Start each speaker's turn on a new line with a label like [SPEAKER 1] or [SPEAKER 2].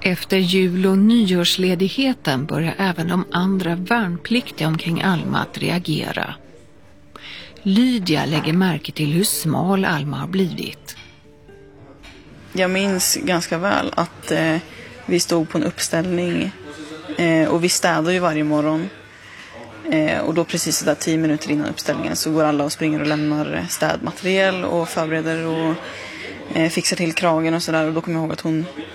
[SPEAKER 1] Efter jul- och nyårsledigheten börjar även de andra värnpliktiga omkring Alma att reagera. Lydia lägger märke till hur smal Alma har blivit.
[SPEAKER 2] Jag minns ganska väl att vi stod på en uppställning och vi städar ju varje morgon. Och då precis så där 10 minuter innan uppställningen så går alla och springer och lämnar städmaterial och förbereder och fixar till kragen och sådär. Och då kommer jag ihåg att hon